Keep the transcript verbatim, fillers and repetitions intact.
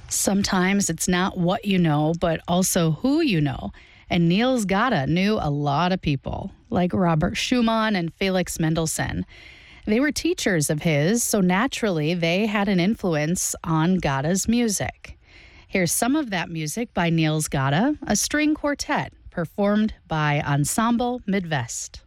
Sometimes it's not what you know, but also who you know. And Niels Gade knew a lot of people, like Robert Schumann and Felix Mendelssohn. They were teachers of his, so naturally they had an influence on Gade's music. Here's some of that music by Niels Gade, a string quartet performed by Ensemble Midwest.